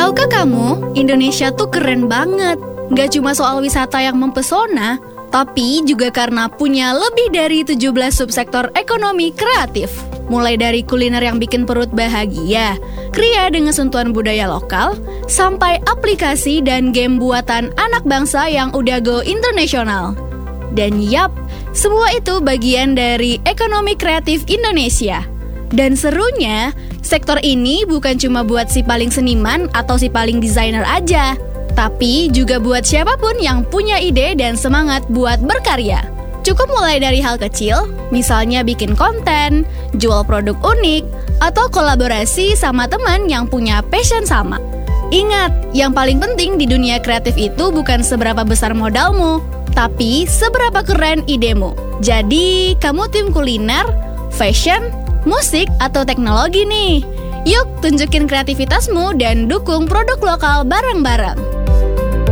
Tahukah kamu, Indonesia tuh keren banget. Gak cuma soal wisata yang mempesona, tapi juga karena punya lebih dari 17 subsektor ekonomi kreatif. Mulai dari kuliner yang bikin perut bahagia, kria dengan sentuhan budaya lokal, sampai aplikasi dan game buatan anak bangsa yang udah go internasional. Dan yap, semua itu bagian dari ekonomi kreatif Indonesia. Dan serunya, sektor ini bukan cuma buat si paling seniman atau si paling desainer aja, tapi juga buat siapapun yang punya ide dan semangat buat berkarya. Cukup mulai dari hal kecil, misalnya bikin konten, jual produk unik, atau kolaborasi sama teman yang punya passion sama. Ingat, yang paling penting di dunia kreatif itu bukan seberapa besar modalmu, tapi seberapa keren idemu. Jadi, kamu tim kuliner, fashion, musik, atau teknologi nih? Yuk, tunjukin kreativitasmu dan dukung produk lokal bareng-bareng.